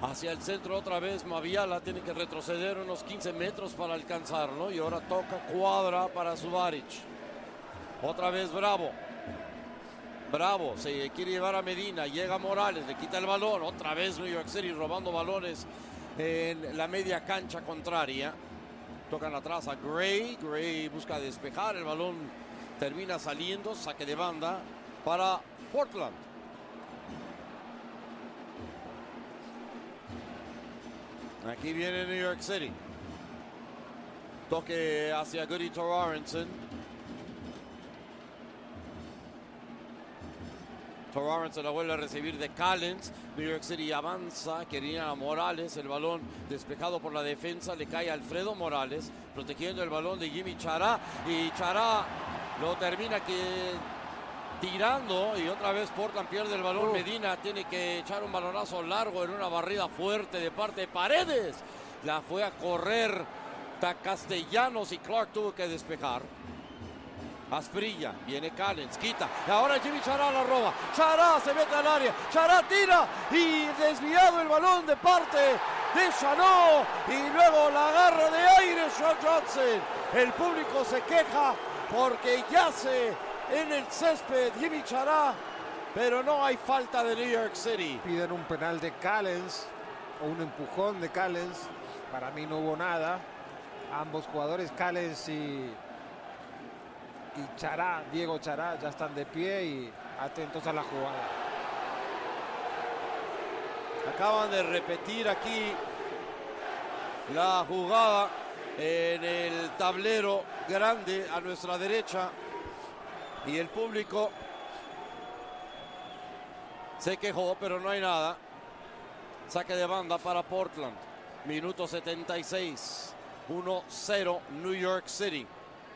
Hacia el centro otra vez, Maviala tiene que retroceder unos 15 metros para alcanzarlo. Y ahora toca cuadra para Subaric. Otra vez Bravo. Bravo se quiere llevar a Medina. Llega Morales, le quita el balón. Otra vez New York City robando balones en la media cancha contraria. Tocan atrás a Gray. Gray busca despejar. El balón termina saliendo. Saque de banda para Portland. Aquí viene New York City. Toque hacia Goody Torrarenson. Torrarenson la vuelve a recibir de Callens. New York City avanza. Quería a Morales. El balón despejado por la defensa. Le cae a Alfredo Morales. Protegiendo el balón de Yimi Chará. Y Chará lo termina tirando. Y otra vez Portland pierde el balón. Medina tiene que echar un balonazo largo en una barrida fuerte de parte de Paredes. La fue a correr Castellanos y Clark tuvo que despejar. Asprilla, viene Callens, quita. Y ahora Yimi Chará la roba. Chará se mete al área. Chará tira y desviado el balón de parte de Chanot. Y luego la agarra de aire Sean Johnson. El público se queja porque yace en el césped Yimi Chará, pero no hay falta de New York City. Piden un penal de Callens o un empujón de Callens. Para mí no hubo nada. Ambos jugadores, Callens y Chará, Diego Chará, ya están de pie y atentos a la jugada. Acaban de repetir aquí la jugada en el tablero grande a nuestra derecha. Y el público se quejó, pero no hay nada. Saque de banda para Portland. Minuto 76. 1-0 New York City.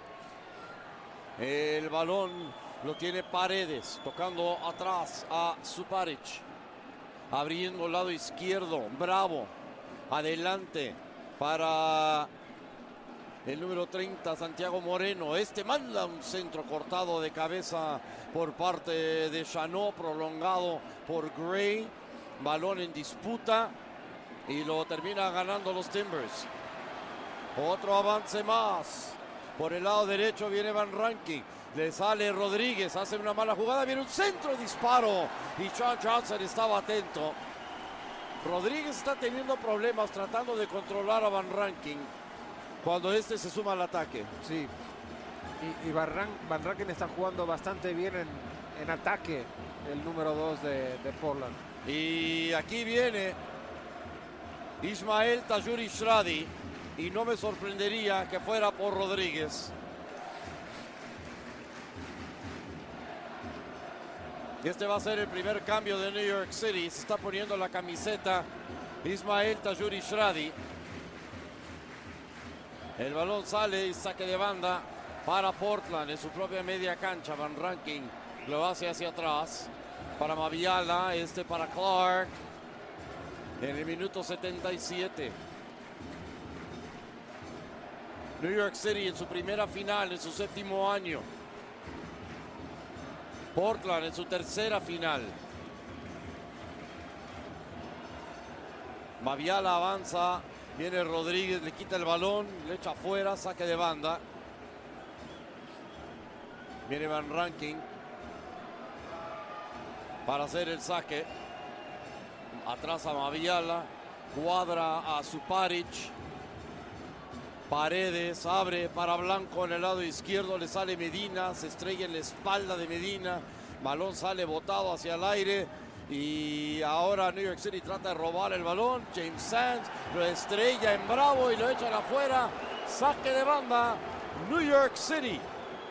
El balón lo tiene Paredes. Tocando atrás a Suparic. Abriendo el lado izquierdo. Bravo. Adelante para el número 30, Santiago Moreno. Manda un centro cortado de cabeza por parte de Chanot, prolongado por Gray. Balón en disputa y lo termina ganando los Timbers. Otro avance más. Por el lado derecho viene Van Rankin. Le sale Rodríguez, hace una mala jugada. Viene un centro disparo y Sean Johnson estaba atento. Rodríguez está teniendo problemas tratando de controlar a Van Rankin cuando se suma al ataque. Sí, y Van Rankin está jugando bastante bien en ataque, el número 2 de Portland. Y aquí viene Ismael Tajouri Shradi y no me sorprendería que fuera por Rodríguez. Este va a ser el primer cambio de New York City. Se está poniendo la camiseta Ismael Tajouri Shradi. El balón sale y saque de banda para Portland en su propia media cancha. Van Rankin lo hace hacia atrás para Maviala, para Clark en el minuto 77. New York City en su primera final, en su séptimo año. Portland en su tercera final. Maviala avanza. Viene Rodríguez, le quita el balón, le echa afuera, saque de banda. Viene Van Rankin para hacer el saque. Atrás a Maviala, cuadra a Suparic. Paredes abre para Blanco en el lado izquierdo, le sale Medina, se estrella en la espalda de Medina. Balón sale botado hacia el aire. Y ahora New York City trata de robar el balón. James Sands lo estrella en Bravo y lo echan afuera. Saque de banda, New York City.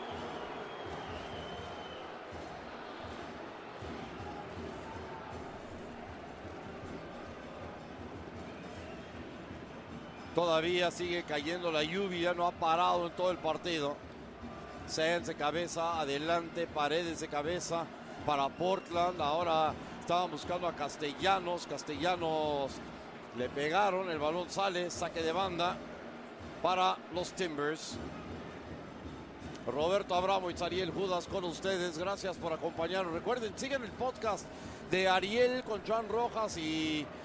Todavía sigue cayendo la lluvia, no ha parado en todo el partido. Sands de cabeza, adelante, Paredes de cabeza para Portland. Ahora estaban buscando a Castellanos. Castellanos le pegaron, el balón sale, saque de banda para los Timbers. Roberto Abramo y Ariel Judas con ustedes. Gracias por acompañarnos. Recuerden, sigan el podcast de Ariel con Joan Rojas y